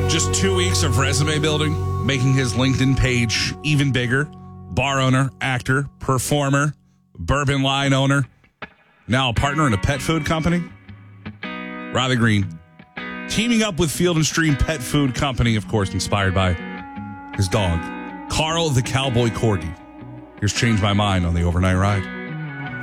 Just 2 weeks of resume building, making his LinkedIn page even bigger. Bar owner, actor, performer, bourbon line owner, now a partner in a pet food company. Riley Green, teaming up with Field & Stream Pet Food Company, of course, inspired by his dog, Carl the Cowboy Corgi. Here's Change My Mind on the Overnight Ride.